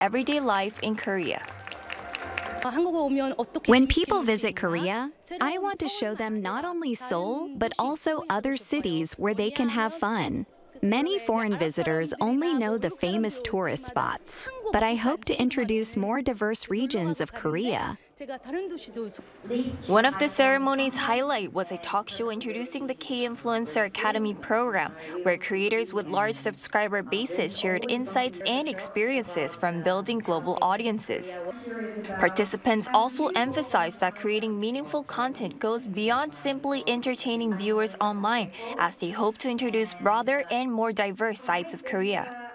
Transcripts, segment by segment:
everyday life in Korea. When people visit Korea, I want to show them not only Seoul, but also other cities where they can have fun. Many foreign visitors only know the famous tourist spots, but I hope to introduce more diverse regions of Korea. One of the ceremony's highlight was a talk show introducing the K-Influencer Academy program, where creators with large subscriber bases shared insights and experiences from building global audiences. Participants also emphasized that creating meaningful content goes beyond simply entertaining viewers online, as they hope to introduce broader and more diverse sides of Korea.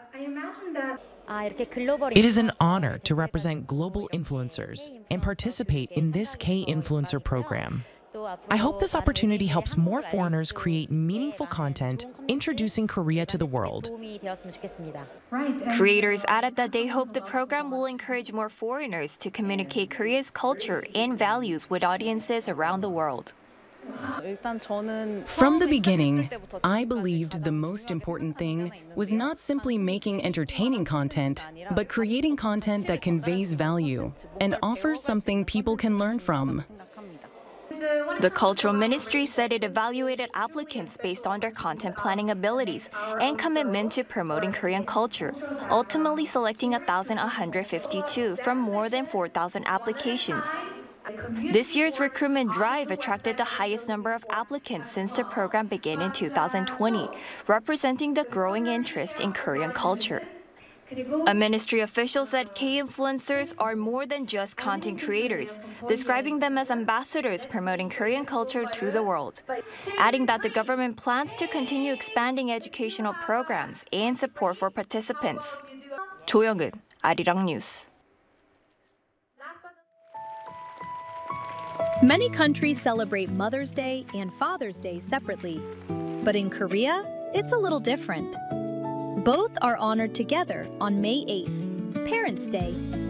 It is an honor to represent global influencers and participate in this K-Influencer program. I hope this opportunity helps more foreigners create meaningful content, introducing Korea to the world. Creators added that they hope the program will encourage more foreigners to communicate Korea's culture and values with audiences around the world. From the beginning, I believed the most important thing was not simply making entertaining content, but creating content that conveys value and offers something people can learn from. The Cultural Ministry said it evaluated applicants based on their content planning abilities and commitment to promoting Korean culture, ultimately selecting 1,152 from more than 4,000 applications. This year's recruitment drive attracted the highest number of applicants since the program began in 2020, representing the growing interest in Korean culture. A ministry official said K-influencers are more than just content creators, describing them as ambassadors promoting Korean culture to the world, adding that the government plans to continue expanding educational programs and support for participants. 조영은, 아리랑 뉴스. Many countries celebrate Mother's Day and Father's Day separately, but in Korea, it's a little different. Both are honored together on May 8th, Parents' Day.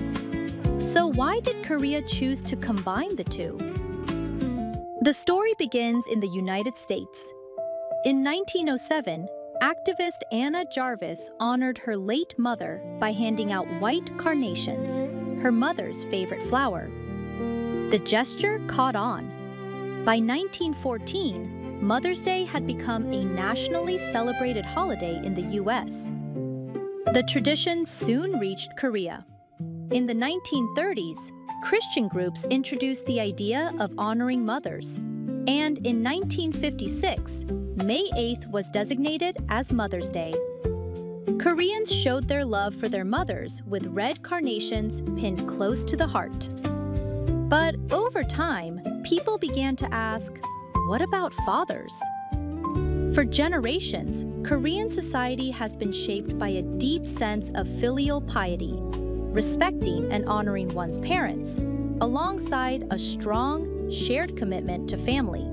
So why did Korea choose to combine the two? The story begins in the United States. In 1907, activist Anna Jarvis honored her late mother by handing out white carnations, her mother's favorite flower. The gesture caught on. By 1914, Mother's Day had become a nationally celebrated holiday in the U.S. The tradition soon reached Korea. In the 1930s, Christian groups introduced the idea of honoring mothers. And in 1956, May 8th was designated as Mother's Day. Koreans showed their love for their mothers with red carnations pinned close to the heart. But over time, people began to ask, what about fathers? For generations, Korean society has been shaped by a deep sense of filial piety, respecting and honoring one's parents, alongside a strong, shared commitment to family.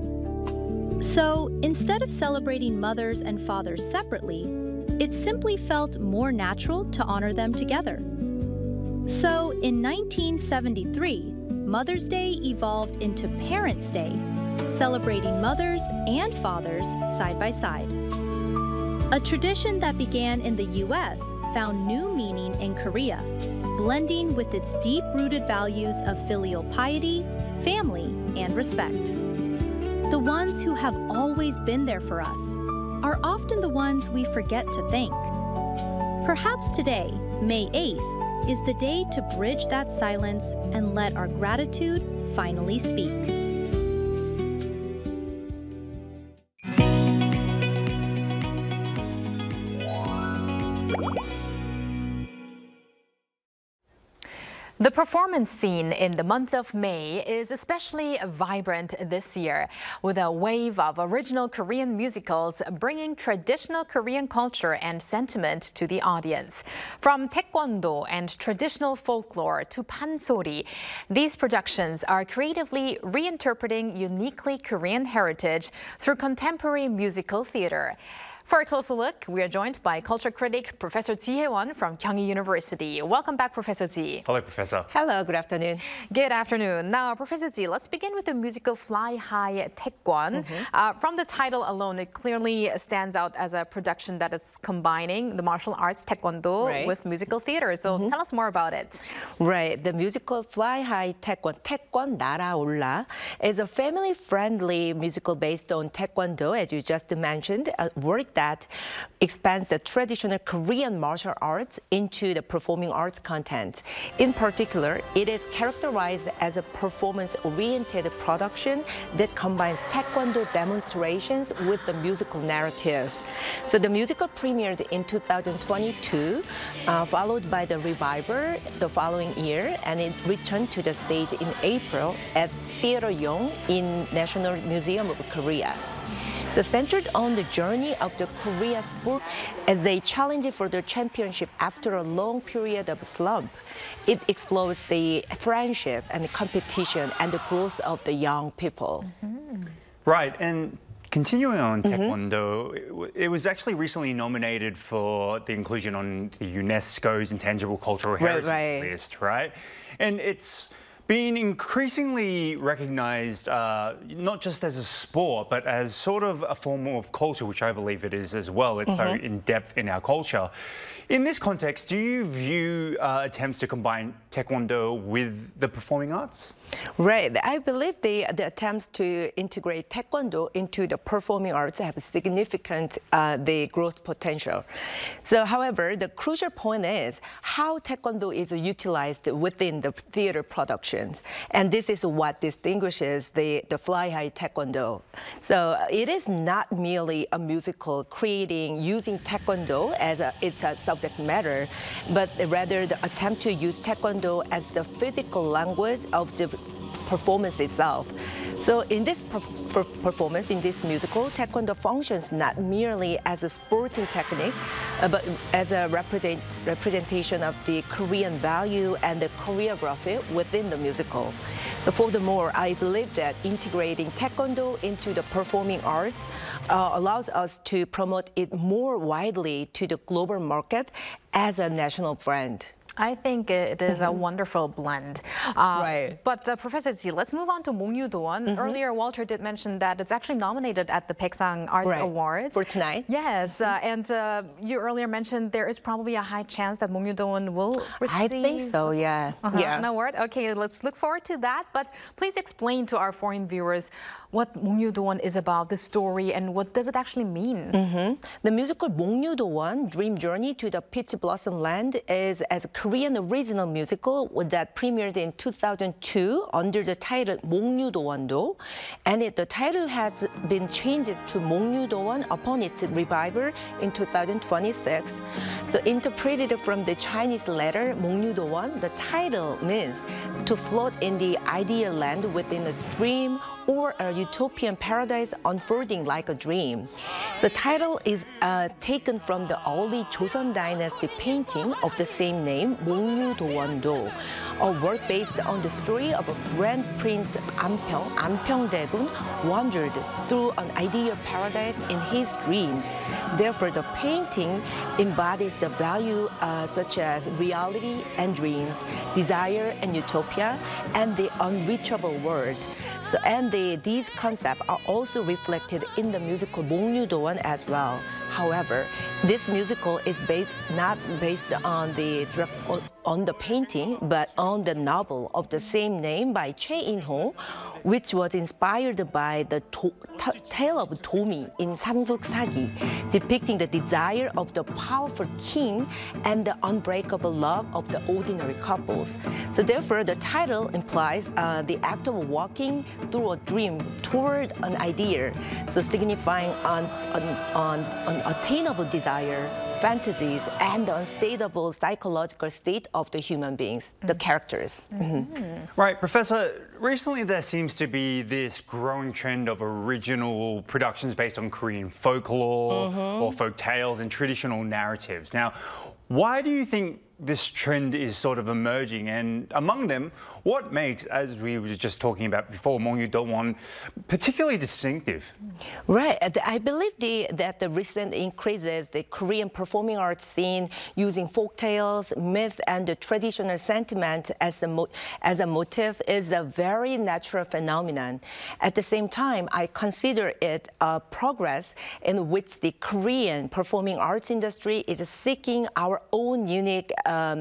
So, instead of celebrating mothers and fathers separately, it simply felt more natural to honor them together. So, in 1973, Mother's Day evolved into Parents' Day, celebrating mothers and fathers side by side. A tradition that began in the U.S. found new meaning in Korea, blending with its deep-rooted values of filial piety, family, and respect. The ones who have always been there for us are often the ones we forget to thank. Perhaps today, May 8th, is the day to bridge that silence and let our gratitude finally speak. The performance scene in the month of May is especially vibrant this year, with a wave of original Korean musicals bringing traditional Korean culture and sentiment to the audience. From taekwondo and traditional folklore to pansori, these productions are creatively reinterpreting uniquely Korean heritage through contemporary musical theater. For a closer look, we are joined by culture critic Professor Ji Hae-won from Kyunghee University. Welcome back, Professor Ji. Hello, Professor. Hello, good afternoon. Good afternoon. Now, Professor Ji, let's begin with the musical Fly High Taekwon. From the title alone, it clearly stands out as a production that is combining the martial arts Taekwondo with musical theater. So tell us more about it. Right. The musical Fly High Taekwon, Taekwon 날아올라, is a family-friendly musical based on Taekwondo, as you just mentioned, a work that expands the traditional Korean martial arts into the performing arts content. In particular, it is characterized as a performance-oriented production that combines Taekwondo demonstrations with the musical narratives. So the musical premiered in 2022, followed by the revival the following year, and it returned to the stage in April at Theater Yong in National Museum of Korea. So centered on the journey of the Korea sport as they challenge for their championship after a long period of slump, it explores the friendship and the competition and the growth of the young people. Right, and continuing on Taekwondo, it was actually recently nominated for the inclusion on the UNESCO's Intangible Cultural Heritage list, right? And it's been increasingly recognized not just as a sport, but as sort of a form of culture, which I believe it is as well. It's so in-depth in our culture. In this context, do you view attempts to combine Taekwondo with the performing arts? Right. I believe the attempts to integrate Taekwondo into the performing arts have significant the growth potential. So, however, the crucial point is how Taekwondo is utilized within the theater productions. And this is what distinguishes the Fly High Taekwondo. So it is not merely a musical using Taekwondo as its subject matter, but rather the attempt to use Taekwondo as the physical language of the performance itself. So in this performance, in this musical, Taekwondo functions not merely as a sporting technique, but as a representation of the Korean value and the choreography within the musical. So furthermore, I believe that integrating Taekwondo into the performing arts allows us to promote it more widely to the global market as a national brand. I think it is a wonderful blend. But Professor Ji, let's move on to Mongyu-doan. Earlier, Walter did mention that it's actually nominated at the Baeksang Arts Awards. For tonight? Yes, and you earlier mentioned there is probably a high chance that Mongyu-doan will receive... I think so, yeah. An award? Okay, let's look forward to that. But please explain to our foreign viewers what Mongyu-doan is about, the story, and what does it actually mean? The musical Mongyu-doan, Dream Journey to the Peach Blossom Land, is as a Korean original musical that premiered in 2002 under the title Mongyu-doan-do, and the title has been changed to Mongyu-doan upon its revival in 2026. So interpreted from the Chinese letter Mongyu-doan, the title means to float in the ideal land within a dream or a utopian paradise unfolding like a dream. The title is taken from the early Joseon Dynasty painting of the same name, Mongyu-doan-do, a work based on the story of a Grand Prince Ampyeong-daegun wandered through an ideal paradise in his dreams. Therefore, the painting embodies the value such as reality and dreams, desire and utopia, and the unreachable world. So, and these concepts are also reflected in the musical Mongyu-doan as well. However, this musical is not based on the painting, but on the novel of the same name by Choi In-ho, which was inspired by the tale of Domi in Samguk Sagi, depicting the desire of the powerful king and the unbreakable love of the ordinary couples. So therefore, the title implies the act of walking through a dream toward an idea, so signifying an unattainable desire, fantasies, and the unstable psychological state of the human beings, the characters. Right, Professor, recently there seems to be this growing trend of original productions based on Korean folklore or folk tales and traditional narratives. Now, why do you think this trend is sort of emerging, and among them, what makes, as we were just talking about before, Mongyu Do-won particularly distinctive? Right. I believe that the recent increases the Korean performing arts scene using folktales, myth, and the traditional sentiment as a motif is a very natural phenomenon. At the same time, I consider it a progress in which the Korean performing arts industry is seeking our own unique